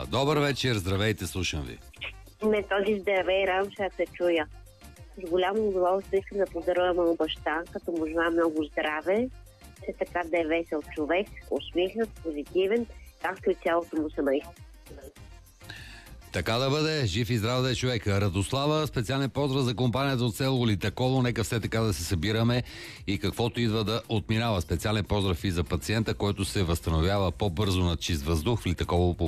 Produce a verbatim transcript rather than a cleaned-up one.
Добър вечер, здравейте, слушам ви. Методи, здравей, радвам се да те чуя. С голямо удоволствие искам да поздравя моят баща, като му желая много здраве, все така да е весел човек, усмихнат, позитивен, както и цялото му семейство. Така да бъде, жив и здрав да е човек. Радослава, специален поздрав за компанията от село Литаково. Нека все така да се събираме и каквото идва да отминава. Специален поздрав и за пациента, който се възстановява по-бързо на чист въздух в Литаково.